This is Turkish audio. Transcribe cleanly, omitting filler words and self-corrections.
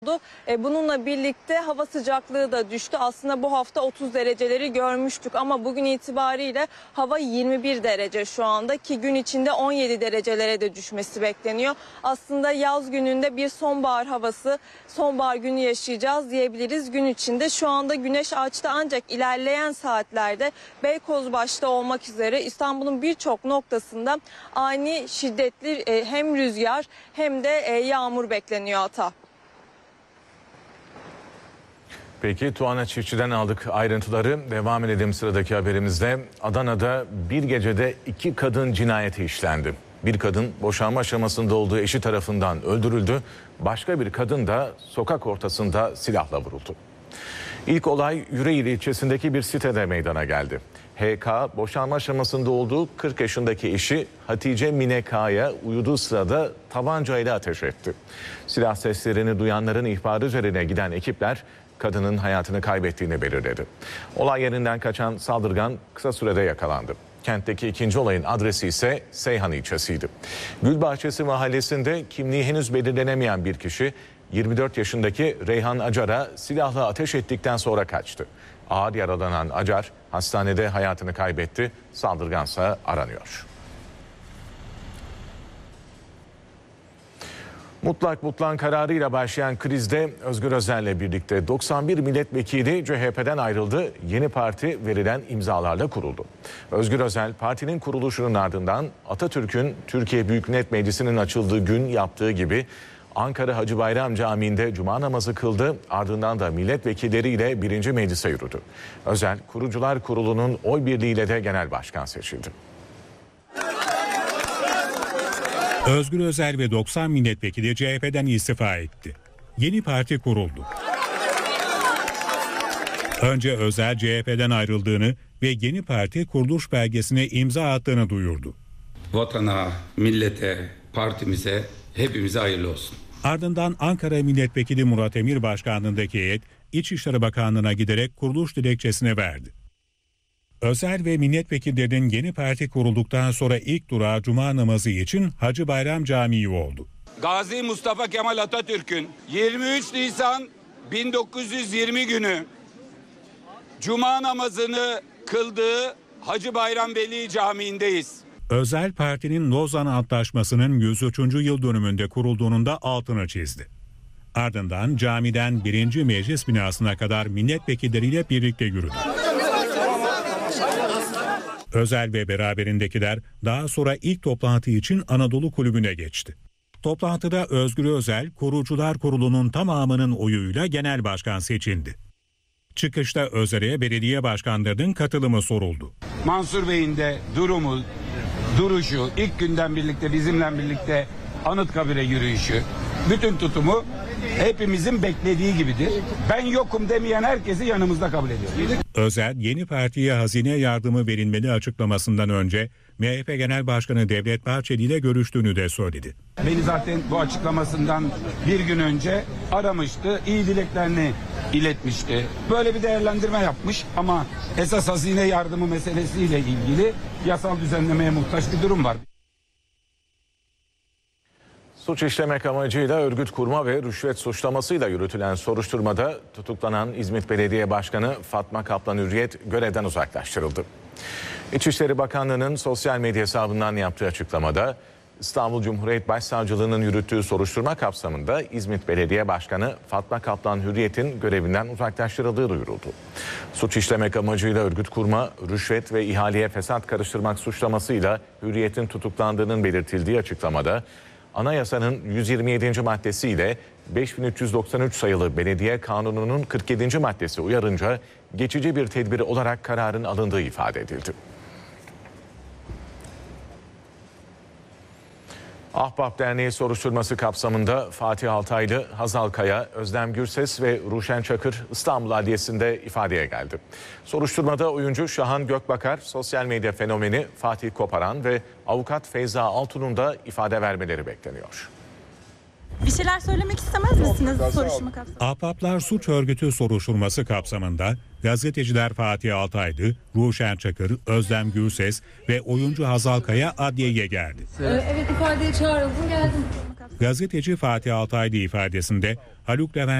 Bununla birlikte hava sıcaklığı da düştü. Aslında bu hafta 30 dereceleri görmüştük ama bugün itibariyle hava 21 derece şu anda ki gün içinde 17 derecelere de düşmesi bekleniyor. Aslında yaz gününde bir sonbahar havası, sonbahar günü yaşayacağız diyebiliriz. Gün içinde şu anda güneş açtı ancak ilerleyen saatlerde Beykoz başta olmak üzere İstanbul'un birçok noktasında ani şiddetli hem rüzgar hem de yağmur bekleniyor Ata. Peki Tuana Çiftçi'den aldık ayrıntıları. Devam edelim sıradaki haberimizde. Adana'da bir gecede 2 kadın cinayeti işlendi. Bir kadın boşanma aşamasında olduğu eşi tarafından öldürüldü. Başka bir kadın da sokak ortasında silahla vuruldu. İlk olay Yüreğir ilçesindeki bir sitede meydana geldi. HK boşanma aşamasında olduğu 40 yaşındaki eşi Hatice Mine K'ya uyuduğu sırada tabancayla ateş etti. Silah seslerini duyanların ihbarı üzerine giden ekipler kadının hayatını kaybettiğini belirledi. Olay yerinden kaçan saldırgan kısa sürede yakalandı. Kentteki ikinci olayın adresi ise Seyhan ilçesiydi. Gülbahçesi mahallesinde kimliği henüz belirlenemeyen bir kişi 24 yaşındaki Reyhan Acar'a silahla ateş ettikten sonra kaçtı. Ağır yaralanan Acar hastanede hayatını kaybetti. Saldırgansa aranıyor. Mutlak butlan kararıyla başlayan krizde Özgür Özel'le birlikte 91 milletvekili CHP'den ayrıldı. Yeni parti verilen imzalarla kuruldu. Özgür Özel partinin kuruluşunun ardından Atatürk'ün Türkiye Büyük Millet Meclisi'nin açıldığı gün yaptığı gibi Ankara Hacı Bayram Camii'nde cuma namazı kıldı. Ardından da milletvekilleriyle 1. Meclis'e yürüdü. Özel, Kurucular Kurulu'nun oy birliğiyle de genel başkan seçildi. Özgür Özel ve 90 milletvekili CHP'den istifa etti. Yeni parti kuruldu. Önce Özel CHP'den ayrıldığını ve yeni parti kuruluş belgesine imza attığını duyurdu. Vatana, millete, partimize, hepimize hayırlı olsun. Ardından Ankara Milletvekili Murat Emir başkanlığındaki heyet İçişleri Bakanlığı'na giderek kuruluş dilekçesini verdi. Özel ve milletvekillerinin yeni parti kurulduktan sonra ilk durağı cuma namazı için Hacı Bayram Camii oldu. Gazi Mustafa Kemal Atatürk'ün 23 Nisan 1920 günü cuma namazını kıldığı Hacı Bayram Veli Camii'ndeyiz. Özel partinin Lozan Antlaşması'nın 103. yıl dönümünde kurulduğunun da altını çizdi. Ardından camiden 1. Meclis binasına kadar milletvekilleriyle birlikte yürüdü. Özel ve beraberindekiler daha sonra ilk toplantı için Anadolu Kulübü'ne geçti. Toplantıda Özgür Özel, Kurucular Kurulu'nun tamamının oyuyla genel başkan seçildi. Çıkışta Özel'e belediye başkanlarının katılımı soruldu. Mansur Bey'in de duruşu, ilk günden birlikte bizimle birlikte Anıtkabir'e yürüyüşü, bütün tutumu hepimizin beklediği gibidir. Ben yokum demeyen herkesi yanımızda kabul ediyoruz. Özel, yeni partiye hazine yardımı verilmeli açıklamasından önce MHP Genel Başkanı Devlet Bahçeli ile görüştüğünü de söyledi. Beni zaten bu açıklamasından bir gün önce aramıştı, iyi dileklerini iletmişti. Böyle bir değerlendirme yapmış ama esas hazine yardımı meselesiyle ilgili yasal düzenlemeye muhtaç bir durum var. Suç işlemek amacıyla örgüt kurma ve rüşvet suçlamasıyla yürütülen soruşturmada tutuklanan İzmit Belediye Başkanı Fatma Kaplan Hürriyet görevden uzaklaştırıldı. İçişleri Bakanlığı'nın sosyal medya hesabından yaptığı açıklamada İstanbul Cumhuriyet Başsavcılığı'nın yürüttüğü soruşturma kapsamında İzmit Belediye Başkanı Fatma Kaplan Hürriyet'in görevinden uzaklaştırıldığı duyuruldu. Suç işlemek amacıyla örgüt kurma, rüşvet ve ihaleye fesat karıştırmak suçlamasıyla Hürriyet'in tutuklandığının belirtildiği açıklamada Anayasanın 127. maddesiyle 5393 sayılı Belediye Kanunu'nun 47. maddesi uyarınca geçici bir tedbir olarak kararın alındığı ifade edildi. Ahbap Derneği soruşturması kapsamında Fatih Altaylı, Hazal Kaya, Özlem Gürses ve Ruşen Çakır İstanbul Adliyesi'nde ifadeye geldi. Soruşturmada oyuncu Şahan Gökbakar, sosyal medya fenomeni Fatih Koparan ve avukat Feyza Altun'un da ifade vermeleri bekleniyor. Bir şeyler söylemek istemez misiniz soruşturma kapsamında? Ahbaplar Suç Örgütü soruşturması kapsamında gazeteciler Fatih Altaylı, Ruşen Çakır, Özlem Gürses ve oyuncu Hazal Kaya adliyeye geldi. Evet, ifadeye çağrıldım, geldim. Gazeteci Fatih Altaylı ifadesinde Haluk Levent